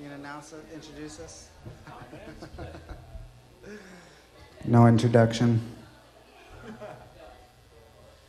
You can announce it, introduce us. No introduction.